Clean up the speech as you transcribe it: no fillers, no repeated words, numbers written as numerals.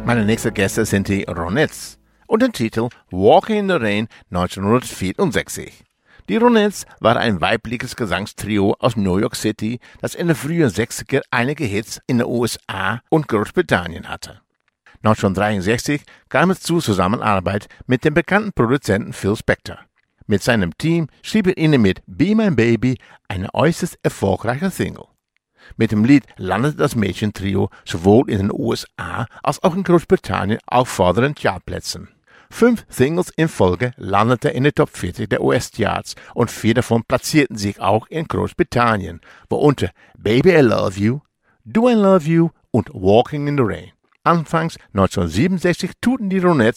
Meine nächsten Gäste sind die Ronettes und den Titel Walking in the Rain 1964. Die Ronettes waren ein weibliches Gesangstrio aus New York City, das in den frühen 60er einige Hits in den USA und Großbritannien hatte. 1963 kam es zur Zusammenarbeit mit dem bekannten Produzenten Phil Spector. Mit seinem Team schrieb er ihnen mit Be My Baby eine äußerst erfolgreiche Single. Mit dem Lied landete das Mädchentrio sowohl in den USA als auch in Großbritannien auf vorderen Chartplätzen. 5 Singles in Folge landeten in den Top 40 der US-Charts und 4 davon platzierten sich auch in Großbritannien, worunter Baby I Love You, Do I Love You und Walking in the Rain. Anfangs 1967 tourten die Ronettes